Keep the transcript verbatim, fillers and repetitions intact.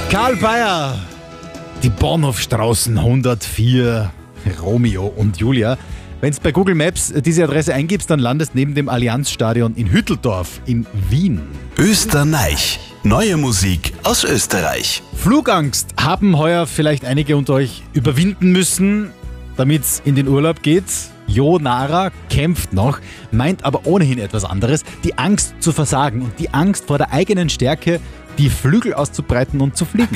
Karl Bayer, die Bahnhofstraßen hundertvier, Romeo und Julia. Wenn du bei Google Maps diese Adresse eingibst, dann landest neben dem Allianzstadion in Hütteldorf in Wien. Österreich. Neue Musik aus Österreich. Flugangst haben heuer vielleicht einige unter euch überwinden müssen, damit es in den Urlaub geht. Jo Nara kämpft noch, meint aber ohnehin etwas anderes. Die Angst zu versagen und die Angst vor der eigenen Stärke, die Flügel auszubreiten und zu fliegen.